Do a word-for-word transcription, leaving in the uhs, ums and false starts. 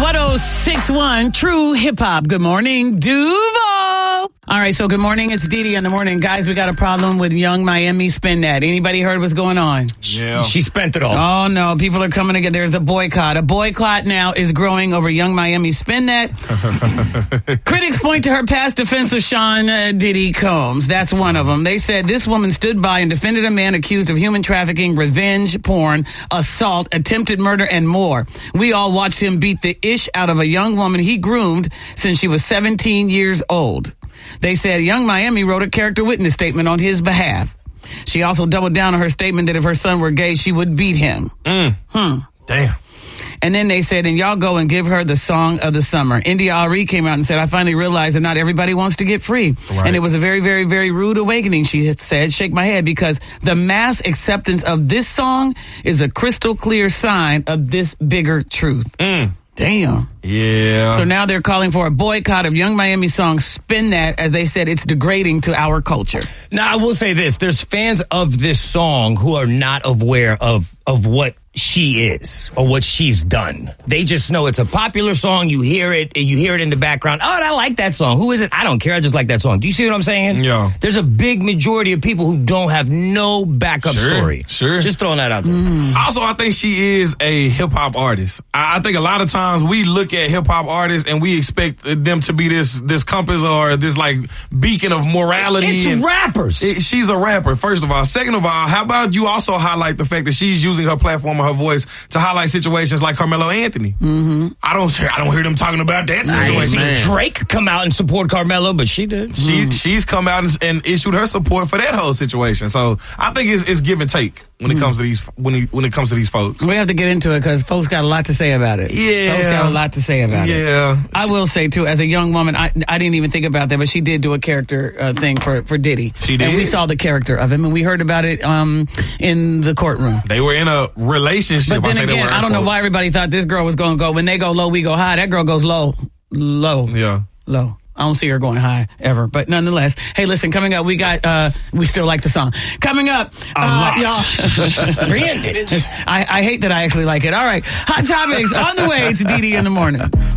one oh six point one True Hip Hop. Good morning, Duval. All right, so good morning. It's Dee Dee in the morning. Guys, we got a problem with Young Miami Spin That. Anybody heard what's going on? Yeah. She spent it all. Oh, no. People are coming together. There's a boycott. A boycott now is growing over Young Miami Spin That. Critics point to her past defense of Sean uh, Diddy Combs. That's one of them. They said this woman stood by and defended a man accused of human trafficking, revenge porn, assault, attempted murder, and more. We all watched him beat the ish out of a young woman he groomed since she was seventeen years old. They said Young Miami wrote a character witness statement on his behalf. She also doubled down on her statement that if her son were gay, she would beat him. Mm. Hmm. Damn. And then they said, and y'all go and give her the song of the summer. India Ari came out and said, I finally realized that not everybody wants to get free. Right. And it was a very, very, very rude awakening, she had said. Shake my head, because the mass acceptance of this song is a crystal clear sign of this bigger truth. Mm. Damn. Yeah. So now they're calling for a boycott of Young Miami song Spin That, as they said it's degrading to our culture. Now, I will say this. There's fans of this song who are not aware of, of what she is or what she's done. They just know it's a popular song. You hear it, and you hear it in the background. Oh, I like that song. Who is it? I don't care. I just like that song. Do you see what I'm saying? Yeah. There's a big majority of people who don't have no backup Sure, story. sure. Just throwing that out there. Mm. Also, I think she is a hip hop artist. I, I think a lot of times we look at hip hop artists and we expect them to be this this compass or this like beacon of morality. It's and rappers. it- she's a rapper, first of all. Second of all, how about you also highlight the fact that she's using her platform and her voice to highlight situations like Carmelo Anthony? Mm-hmm. I don't hear, I don't hear them talking about that I didn't situation. see Drake come out and support Carmelo, but she did. She she's come out and, and issued her support for that whole situation. So I think it's, it's give and take when it comes to these when it, when it comes to these folks. We have to get into it because folks got a lot to say about it. Yeah. Folks got a lot to say about it. Yeah, I will say, too, as a young woman, I, I didn't even think about that, but she did do a character uh, thing for, for Diddy. She did. And we saw the character of him, and we heard about it um, in the courtroom. they were in a relationship. But I say then they again, were I don't know quotes. why everybody thought this girl was going to go. When they go low, we go high. That girl goes low, low, Yeah. low. I don't see her going high ever, but nonetheless. Hey, listen, coming up, we got, uh, we still like the song. Coming up, A uh, lot. y'all. I, I hate that I actually like it. All right, Hot Topics on the way. It's Dee Dee in the morning.